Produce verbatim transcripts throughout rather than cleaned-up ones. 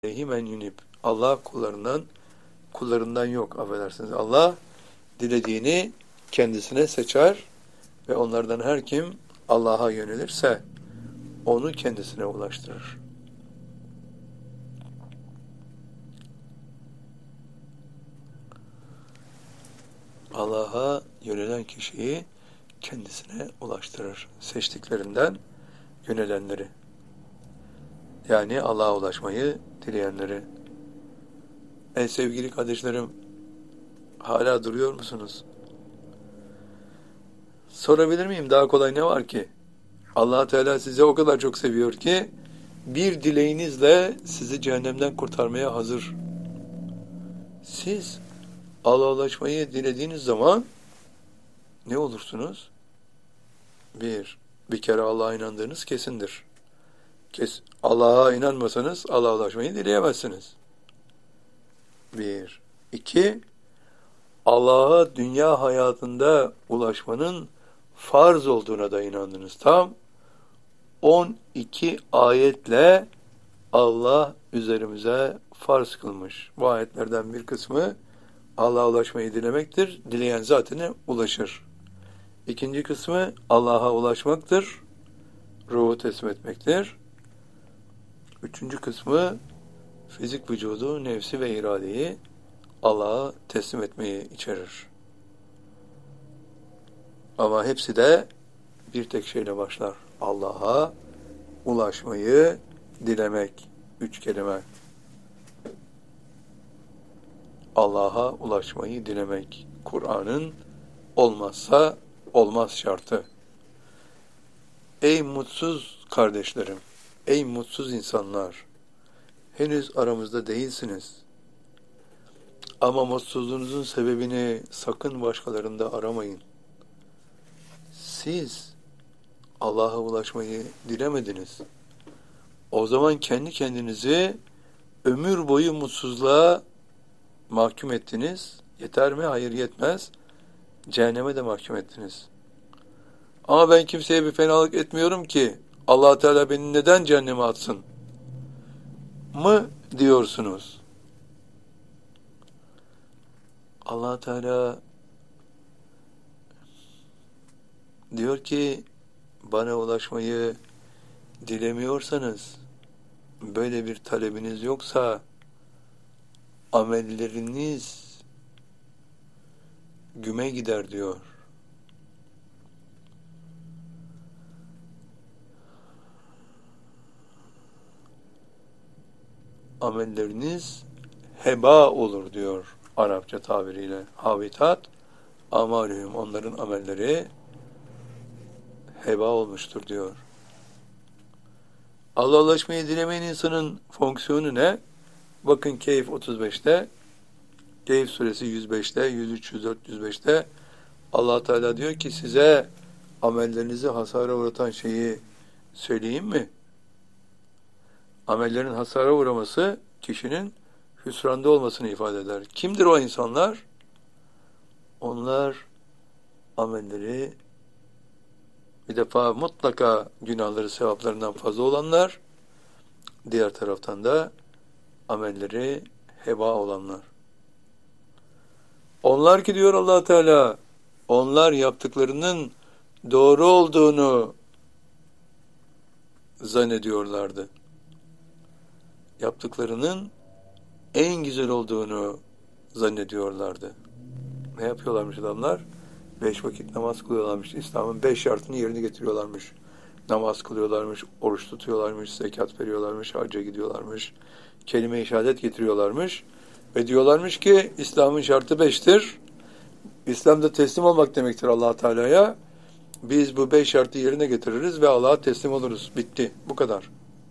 men yunib. Allah kullarından kullarından yok, affedersiniz. Allah dilediğini kendisine seçer ve onlardan her kim Allah'a yönelirse onu kendisine ulaştırır. Allah'a yönelen kişiyi kendisine ulaştırır. Seçtiklerinden yönelenleri. Yani Allah'a ulaşmayı dileyenleri. En sevgili kardeşlerim, hala duruyor musunuz? Sorabilir miyim? Daha kolay ne var ki? Allah Teala sizi o kadar çok seviyor ki bir dileğinizle sizi cehennemden kurtarmaya hazır. Siz Allah'a ulaşmayı dilediğiniz zaman ne olursunuz? Bir, bir kere Allah'a inandığınız kesindir. Kes, Allah'a inanmasanız Allah'a ulaşmayı dileyemezsiniz. Bir. İki, Allah'a dünya hayatında ulaşmanın farz olduğuna da inandınız. Tam on iki ayetle Allah üzerimize farz kılmış. Bu ayetlerden bir kısmı Allah'a ulaşmayı dilemektir. Dileyen zatine ulaşır. İkinci kısmı Allah'a ulaşmaktır. Ruhu teslim etmektir. Üçüncü kısmı fizik vücudu, nefsi ve iradeyi Allah'a teslim etmeyi içerir. Ama hepsi de bir tek şeyle başlar. Allah'a ulaşmayı dilemek. Üç kelime. Allah'a ulaşmayı dilemek. Kur'an'ın olmazsa olmaz şartı. Ey mutsuz kardeşlerim, ey mutsuz insanlar, henüz aramızda değilsiniz. Ama mutsuzluğunuzun sebebini sakın başkalarında aramayın. Siz Allah'a ulaşmayı dilemediniz. O zaman kendi kendinizi ömür boyu mutsuzluğa mahkum ettiniz. Yeter mi? Hayır, yetmez. Cehenneme de mahkum ettiniz. Ama ben kimseye bir fenalık etmiyorum ki Allah Teala beni neden cehenneme atsın mı diyorsunuz? Allah Teala diyor ki bana ulaşmayı dilemiyorsanız, böyle bir talebiniz yoksa amelleriniz güme gider diyor. Amelleriniz heba olur diyor Arapça tabiriyle. Habitat amalühüm, onların amelleri heba olmuştur diyor. Allah'a ulaşmayı dilemeyen insanın fonksiyonu ne? Bakın Kehf otuz beşte, Kehf suresi yüz beşte, yüz üç, yüz dört, yüz beşte Allah Teala diyor ki size amellerinizi hasara uğratan şeyi söyleyeyim mi? Amellerin hasara uğraması kişinin hüsranda olmasını ifade eder. Kimdir o insanlar? Onlar amelleri bir defa mutlaka günahları sevaplarından fazla olanlar, diğer taraftan da amelleri heba olanlar. Onlar ki diyor Allah Teala, onlar yaptıklarının doğru olduğunu zannediyorlardı. Yaptıklarının en güzel olduğunu zannediyorlardı. Ne yapıyorlarmış adamlar? Beş vakit namaz kılıyorlarmış. İslam'ın beş şartını yerine getiriyorlarmış. Namaz kılıyorlarmış, oruç tutuyorlarmış, zekat veriyorlarmış, hacca gidiyorlarmış, kelime-i şehadet getiriyorlarmış ve diyorlarmış ki İslam'ın şartı beştir. İslam'da teslim olmak demektir Allah Teala'ya. Biz bu beş şartı yerine getiririz ve Allah'a teslim oluruz. Bitti. Bu kadar.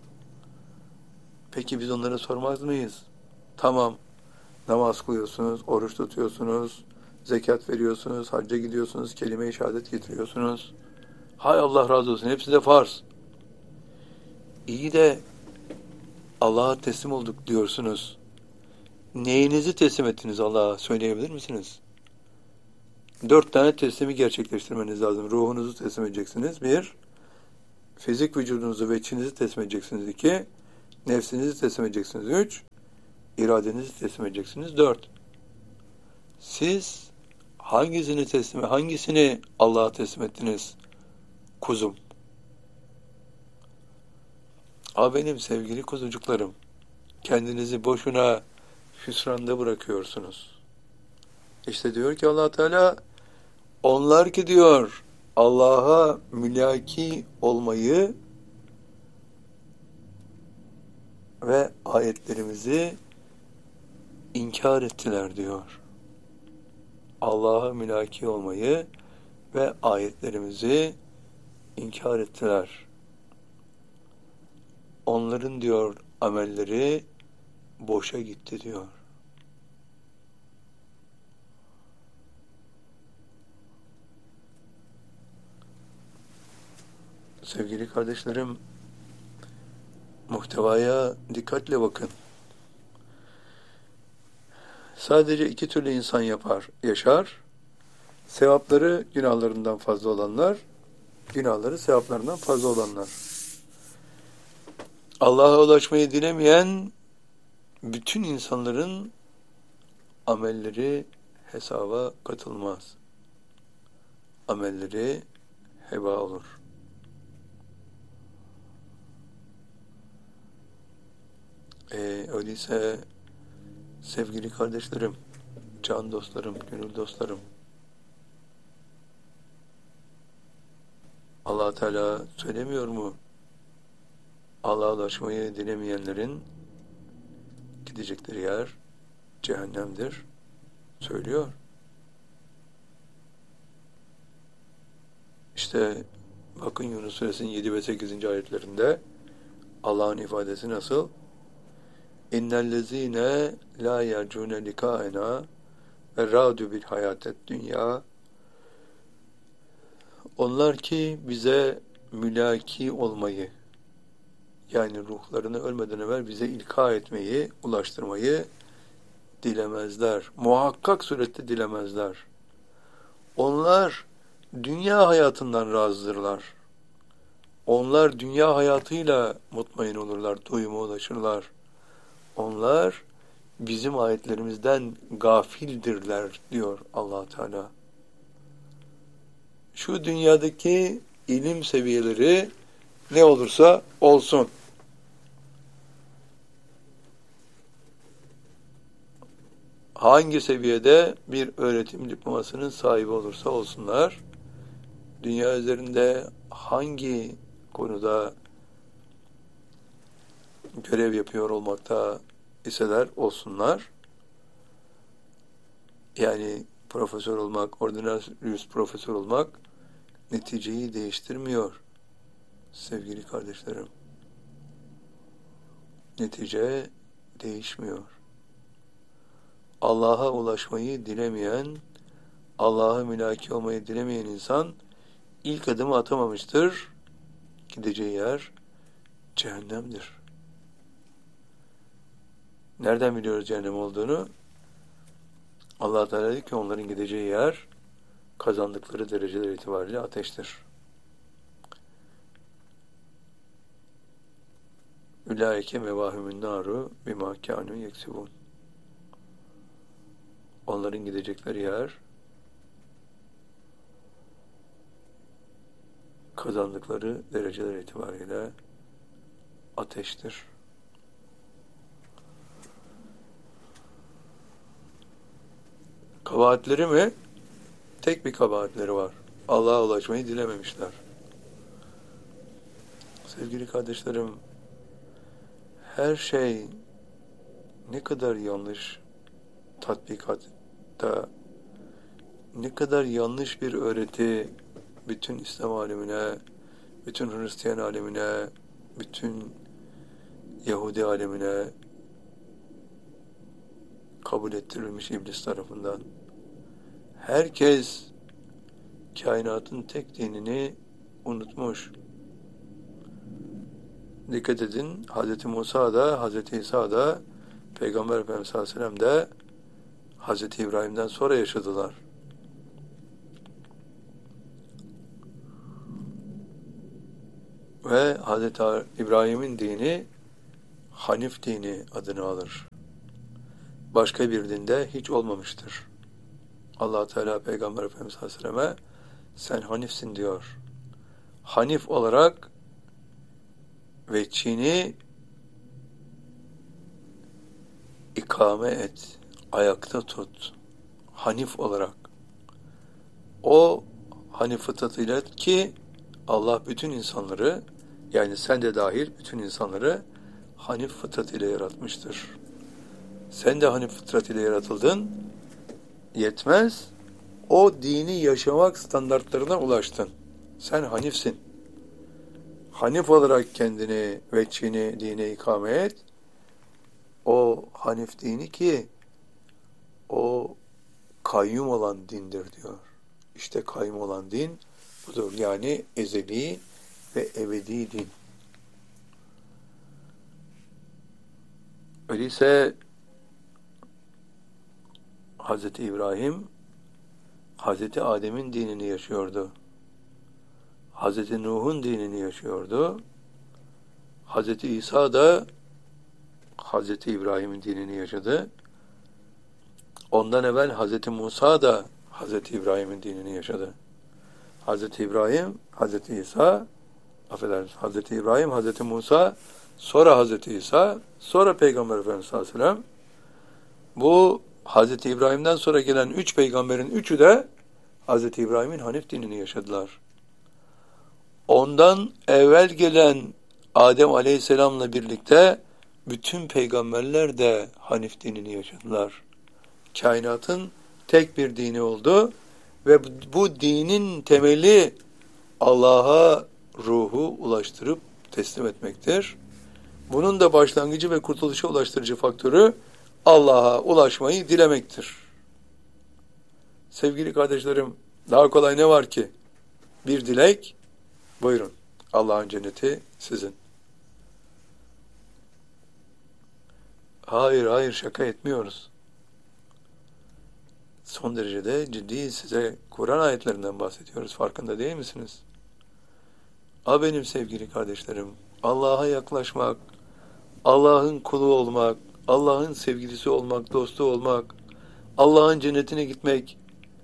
Peki biz onlara sormaz mıyız? Tamam. Namaz kılıyorsunuz, oruç tutuyorsunuz, zekat veriyorsunuz, hacca gidiyorsunuz, kelime-i şehadet getiriyorsunuz. Hay Allah razı olsun. Hepsi de farz. İyi de Allah'a teslim olduk diyorsunuz. Neyinizi teslim ettiniz Allah'a söyleyebilir misiniz? Dört tane teslimi gerçekleştirmeniz lazım. Ruhunuzu teslim edeceksiniz. Bir, fizik vücudunuzu ve içinizi teslim edeceksiniz. İki, Nefsinizi teslim edeceksiniz. Üç, iradenizi teslim edeceksiniz. Dört. Siz hangisini teslim, hangisini Allah'a teslim ettiniz? Kuzum. A benim sevgili kuzucuklarım. Kendinizi boşuna hüsranda bırakıyorsunuz. İşte diyor ki Allah Teala, onlar ki diyor Allah'a mülaki olmayı ve ayetlerimizi inkar ettiler diyor. Allah'a mülaki olmayı ve ayetlerimizi inkar ettiler. Onların diyor amelleri boşa gitti diyor. Sevgili kardeşlerim, muhtevaya dikkatle bakın. Sadece iki türlü insan yapar, yaşar. Sevapları günahlarından fazla olanlar, günahları sevaplarından fazla olanlar. Allah'a ulaşmayı dilemeyen bütün insanların amelleri hesaba katılmaz. Amelleri heba olur. Ee, öyleyse sevgili kardeşlerim, can dostlarım, gönül dostlarım, Allah Teala söylemiyor mu? Allah'a ulaşmayı dilemeyenlerin gidecekleri yer cehennemdir. Söylüyor. İşte bakın Yunus Suresinin yedi ve sekizinci ayetlerinde Allah'ın ifadesi nasıl? İnnellezîne lâ yercûne likâena ve râdü bil hayâtet dünya. Onlar ki bize mülaki olmayı, yani ruhlarını ölmeden evvel bize ilka etmeyi, ulaştırmayı dilemezler. Muhakkak surette dilemezler. Onlar dünya hayatından razıdırlar. Onlar dünya hayatıyla mutmain olurlar, doyuma ulaşırlar. Onlar bizim ayetlerimizden gafildirler diyor Allah Teala. Şu dünyadaki ilim seviyeleri ne olursa olsun, hangi seviyede bir öğretim diplomasının sahibi olursa olsunlar, dünya üzerinde hangi konuda görev yapıyor olmakta iseler olsunlar, yani profesör olmak, ordinarius profesör olmak neticeyi değiştirmiyor sevgili kardeşlerim. Netice değişmiyor. Allah'a ulaşmayı dilemeyen, Allah'a mülaki olmayı dilemeyen insan ilk adımı atamamıştır. Gideceği yer cehennemdir. Nereden biliyoruz cehennem olduğunu? Allah Teala diyor ki onların gideceği yer kazandıkları dereceler itibariyle ateştir. Ulaike mevahimün naru bima kânû yeksibûn. Onların gidecekleri yer kazandıkları dereceler itibariyle ateştir. Kabahatleri mi? Tek bir kabahatleri var. Allah'a ulaşmayı dilememişler. Sevgili kardeşlerim, her şey ne kadar yanlış tatbikatta, ne kadar yanlış bir öğreti bütün İslam alemine, bütün Hristiyan alemine, bütün Yahudi alemine kabul ettirilmiş iblis tarafından. Herkes kainatın tek dinini unutmuş. Dikkat edin, Hazreti Musa da, Hazreti İsa da, Peygamber Efendimiz sallallahu aleyhi ve sellem de Hazreti İbrahim'den sonra yaşadılar. Ve Hazreti İbrahim'in dini Hanif dini adını alır. Başka bir dinde hiç olmamıştır. Allah Teala Peygamber Efendimiz Aleyhisselam'a sen Hanifsin diyor. Hanif olarak ve Çin'i ikame et, ayakta tut. Hanif olarak. O Hanif fıtratıyla ki Allah bütün insanları, yani sen de dahil bütün insanları Hanif fıtratıyla yaratmıştır. Sen de Hanif fıtratıyla yaratıldın. Yetmez. O dini yaşamak standartlarına ulaştın. Sen Hanifsin. Hanif olarak kendini ve Çin'i dine ikame et. O Hanif dini ki o kayyum olan dindir diyor. İşte kayyum olan din budur. Yani ezeli ve ebedi din. Öyleyse Hazreti İbrahim Hazreti Adem'in dinini yaşıyordu. Hazreti Nuh'un dinini yaşıyordu. Hazreti İsa da Hazreti İbrahim'in dinini yaşadı. Ondan evvel Hazreti Musa da Hazreti İbrahim'in dinini yaşadı. Hazreti İbrahim, Hazreti İsa, affedersiniz, Hazreti İbrahim, Hazreti Musa, sonra Hazreti İsa, sonra Peygamber Efendimiz sallallahu aleyhi ve sellem. Bu Hazreti İbrahim'den sonra gelen üç peygamberin üçü de Hazreti İbrahim'in Hanif dinini yaşadılar. Ondan evvel gelen Adem Aleyhisselam'la birlikte bütün peygamberler de Hanif dinini yaşadılar. Kainatın tek bir dini oldu ve bu dinin temeli Allah'a ruhu ulaştırıp teslim etmektir. Bunun da başlangıcı ve kurtuluşa ulaştırıcı faktörü Allah'a ulaşmayı dilemektir. Sevgili kardeşlerim, daha kolay ne var ki? Bir dilek, buyurun. Allah'ın cenneti sizin. Hayır, hayır, şaka etmiyoruz. Son derecede ciddi size Kur'an ayetlerinden bahsediyoruz. Farkında değil misiniz? A benim sevgili kardeşlerim, Allah'a yaklaşmak, Allah'ın kulu olmak, Allah'ın sevgilisi olmak, dostu olmak, Allah'ın cennetine gitmek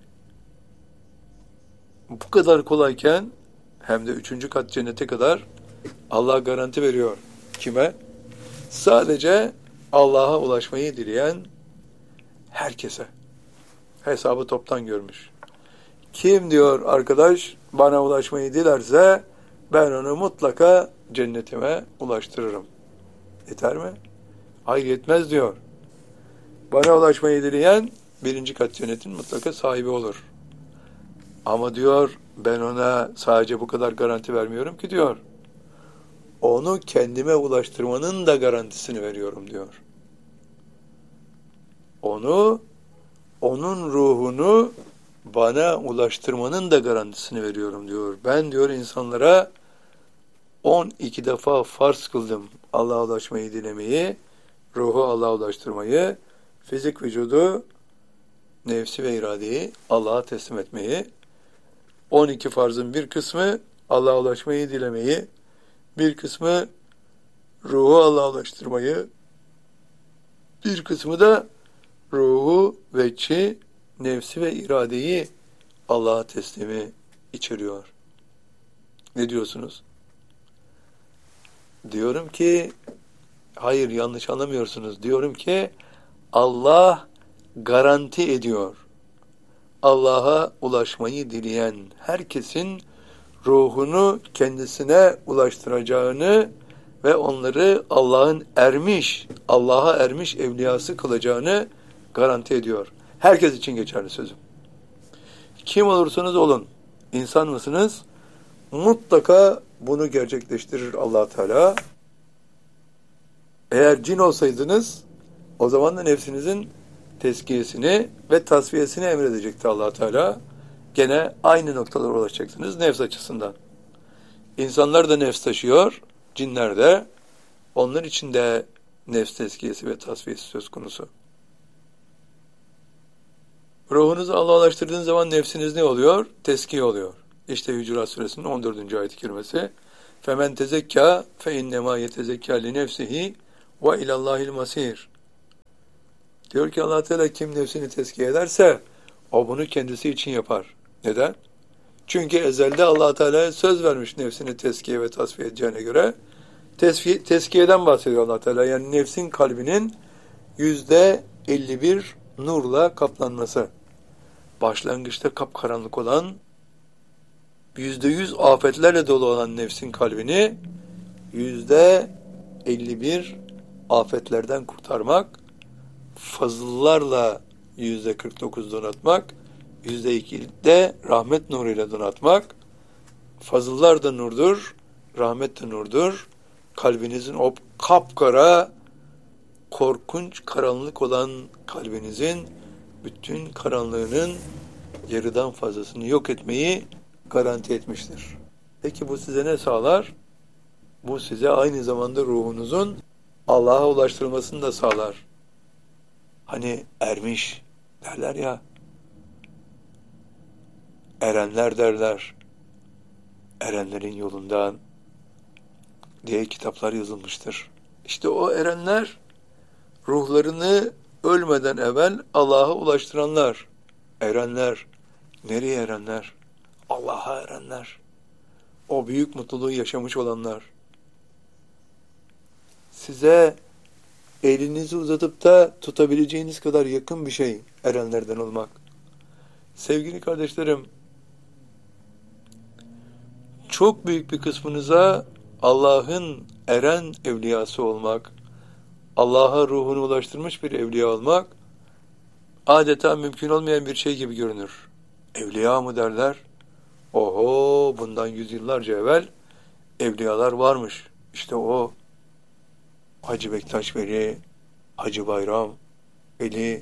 bu kadar kolayken hem de üçüncü kat cennete kadar Allah garanti veriyor. Kime? Sadece Allah'a ulaşmayı dileyen herkese. Hesabı toptan görmüş. Kim diyor arkadaş bana ulaşmayı dilerse ben onu mutlaka cennetime ulaştırırım. Yeter mi? Hayır yetmez diyor. Bana ulaşmayı dileyen birinci kat cennetin mutlaka sahibi olur. Ama diyor ben ona sadece bu kadar garanti vermiyorum ki diyor. Onu kendime ulaştırmanın da garantisini veriyorum diyor. Onu, onun ruhunu bana ulaştırmanın da garantisini veriyorum diyor. Ben diyor insanlara on iki defa farz kıldım Allah'a ulaşmayı dilemeyi, ruhu Allah'a ulaştırmayı, fizik vücudu, nefsi ve iradeyi Allah'a teslim etmeyi, on iki farzın bir kısmı Allah'a ulaşmayı dilemeyi, bir kısmı ruhu Allah'a ulaştırmayı, bir kısmı da ruhu ve çi, nefsi ve iradeyi Allah'a teslimi içeriyor. Ne diyorsunuz? Diyorum ki, hayır yanlış anlamıyorsunuz. Diyorum ki, Allah garanti ediyor. Allah'a ulaşmayı dileyen herkesin ruhunu kendisine ulaştıracağını ve onları Allah'ın ermiş, Allah'a ermiş evliyası kılacağını garanti ediyor. Herkes için geçerli sözüm. Kim olursanız olun, insan mısınız? Mutlaka bunu gerçekleştirir Allah Teala. Eğer cin olsaydınız, o zaman da nefsinizin tezkiyesini ve tasfiyesini emredecekti Allah Teala. Gene aynı noktalara ulaşacaksınız nefs açısından. İnsanlar da nefs taşıyor, cinler de. Onlar için de nefs tezkiyesi ve tasfiyesi söz konusu. Ruhunuzu Allah'a ulaştırdığınız zaman nefsiniz ne oluyor? Teskiye oluyor. İşte Hücurat Suresinin on dördüncü ayet-i kerimesi. فَمَنْ تَزَكَّى فَاِنَّمَا يَتَزَكَّى لِنَفْسِهِ Ve ilallahil masir. Diyor ki Allah Teala kim nefsini tezkiye ederse o bunu kendisi için yapar. Neden? Çünkü ezelde Allah Teala söz vermiş nefsini tezkiye ve tasfiye edeceğine göre. Tesfiye, tezkiyeden bahsediyor Allah Teala. Yani nefsin kalbinin yüzde elli bir nurla kaplanması. Başlangıçta kapkaranlık olan, yüzde yüz afetlerle dolu olan nefsin kalbini yüzde elli bir afetlerden kurtarmak, fazıllarla yüzde kırk dokuz donatmak, yüzde iki de rahmet nuruyla donatmak. Fazıllar da nurdur, rahmet de nurdur. Kalbinizin o kapkara, korkunç karanlık olan kalbinizin bütün karanlığının yarıdan fazlasını yok etmeyi garanti etmiştir. Peki bu size ne sağlar? Bu size aynı zamanda ruhunuzun Allah'a ulaştırılmasını da sağlar. Hani ermiş derler ya, erenler derler, erenlerin yolundan diye kitaplar yazılmıştır. İşte o erenler, ruhlarını ölmeden evvel Allah'a ulaştıranlar, erenler. Nereye erenler? Allah'a erenler. O büyük mutluluğu yaşamış olanlar. Size elinizi uzatıp da tutabileceğiniz kadar yakın bir şey erenlerden olmak. Sevgili kardeşlerim, çok büyük bir kısmınıza Allah'ın eren evliyası olmak, Allah'a ruhunu ulaştırmış bir evliya olmak adeta mümkün olmayan bir şey gibi görünür. Evliya mı derler? Oho, bundan yüzyıllarca evvel evliyalar varmış. İşte o Hacı Bektaş Veli, Hacı Bayram Veli,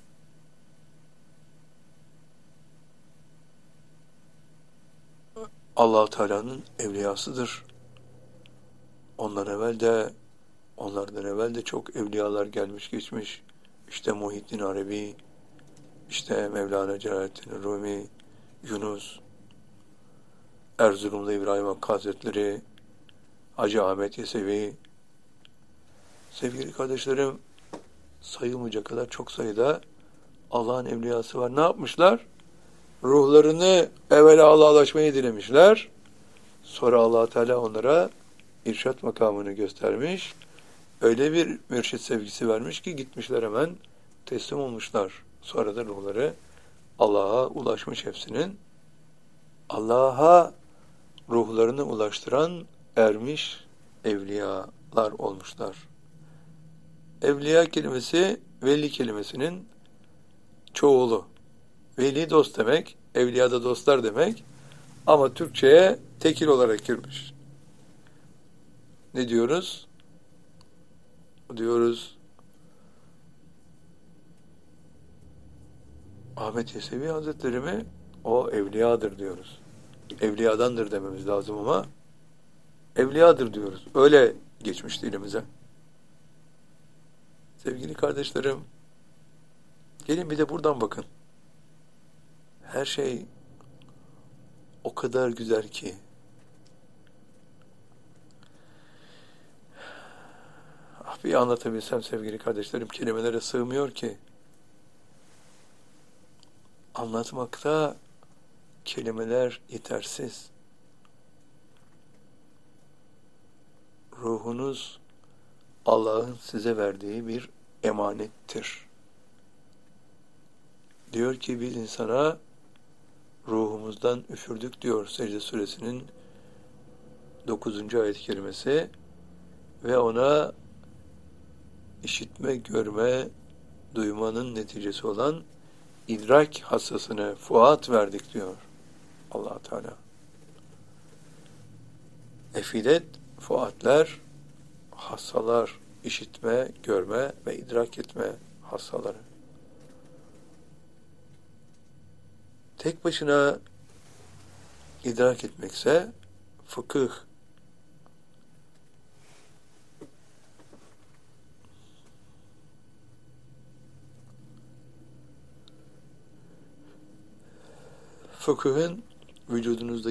Allah-u Teala'nın evliyasıdır. Ondan evvel de onlardan evvel de çok evliyalar gelmiş geçmiş. İşte Muhyiddin Arabi, işte Mevlana Celaleddin Rumi, Yunus, Erzurumlu İbrahim Hakkı Hazretleri, Hacı Ahmet Yesevi. Sevgili kardeşlerim, sayılmayacak kadar çok sayıda Allah'ın evliyası var. Ne yapmışlar? Ruhlarını evvela Allah'laşmayı dilemişler. Sonra Allah Teala onlara irşat makamını göstermiş. Öyle bir mürşit sevgisi vermiş ki gitmişler hemen teslim olmuşlar. Sonra da ruhları Allah'a ulaşmış hepsinin. Allah'a ruhlarını ulaştıran ermiş evliyalar olmuşlar. Evliya kelimesi veli kelimesinin çoğulu. Veli dost demek, evliya da dostlar demek. Ama Türkçe'ye tekil olarak girmiş. Ne diyoruz? Diyoruz Ahmet Yesevi Hazretleri mi? O evliyadır diyoruz. Evliyadandır dememiz lazım ama evliyadır diyoruz. Öyle geçmiş dilimize. Sevgili kardeşlerim, gelin bir de buradan bakın. Her şey o kadar güzel ki. Ah, bir anlatabilsem sevgili kardeşlerim, kelimelere sığmıyor ki. Anlatmakta kelimeler yetersiz. Ruhunuz Allah'ın size verdiği bir emanettir. Diyor ki biz insana ruhumuzdan üfürdük diyor Secde Suresinin dokuzuncu ayet-i kerimesi ve ona işitme, görme, duymanın neticesi olan idrak hassasını, fuat verdik diyor Allah Teala. Efidet, fuatler, hassalar, işitme, görme ve idrak etme hassaları. Tek başına idrak etmekse fıkıh. Fıkıhın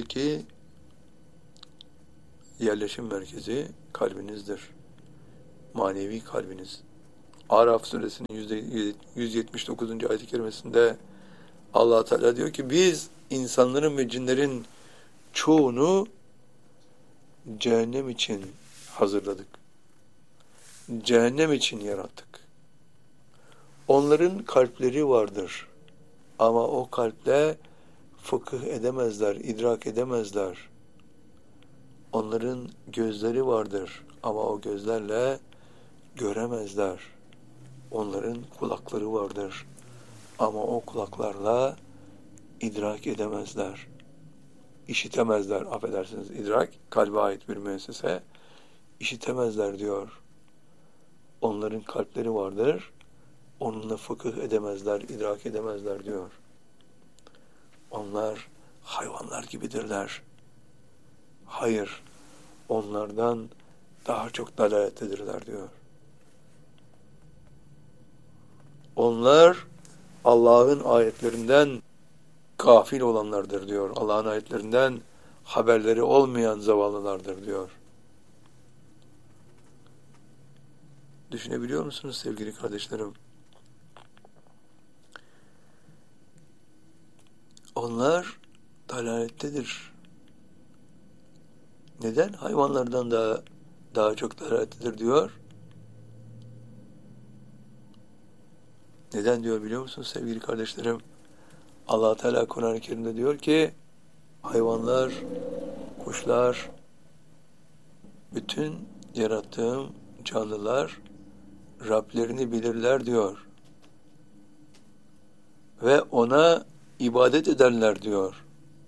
vücudunuzdaki yerleşim merkezi kalbinizdir. manevi kalbiniz. Araf suresinin yüz yetmiş dokuzuncu ayet-i kerimesinde Allah Teala diyor ki biz insanların ve cinlerin çoğunu cehennem için hazırladık. Cehennem için yarattık. Onların kalpleri vardır. Ama o kalple fıkıh edemezler, idrak edemezler. Onların gözleri vardır. Ama o gözlerle göremezler. Onların kulakları vardır. Ama o kulaklarla idrak edemezler. İşitemezler, affedersiniz. İdrak, kalbe ait bir müessese. İşitemezler diyor. Onların kalpleri vardır. Onunla fıkıh edemezler, idrak edemezler diyor. Onlar hayvanlar gibidirler. Hayır, onlardan daha çok dalalettedirler diyor. Onlar Allah'ın ayetlerinden gafil olanlardır diyor. Allah'ın ayetlerinden haberleri olmayan zavallılardır diyor. Düşünebiliyor musunuz sevgili kardeşlerim? Onlar dalalettedir. Neden? Hayvanlardan daha daha çok dalalettedir diyor. Neden diyor biliyor musunuz sevgili kardeşlerim? Allah Teala Kur'an-ı Kerim'de diyor ki hayvanlar, kuşlar, bütün yarattığım canlılar Rablerini bilirler diyor. Ve ona ibadet ederler diyor.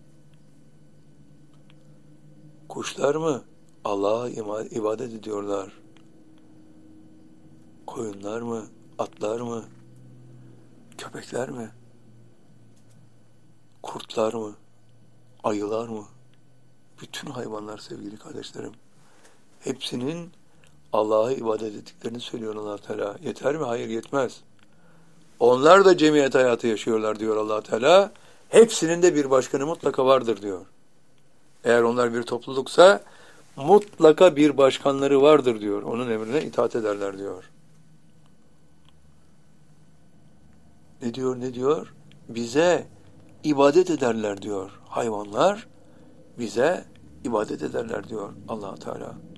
Kuşlar mı? Allah'a ibadet ediyorlar. Koyunlar mı? Atlar mı? Köpekler mi? Kurtlar mı? Ayılar mı? Bütün hayvanlar sevgili kardeşlerim. Hepsinin Allah'a ibadet ettiklerini söylüyor Allah Teala. Yeter mi? Hayır, yetmez. Onlar da cemiyet hayatı yaşıyorlar diyor Allah Teala. Hepsinin de bir başkanı mutlaka vardır diyor. Eğer onlar bir topluluksa mutlaka bir başkanları vardır diyor. Onun emrine itaat ederler diyor. Ne diyor, ne diyor? Bize ibadet ederler diyor. Hayvanlar bize ibadet ederler diyor Allah Teala.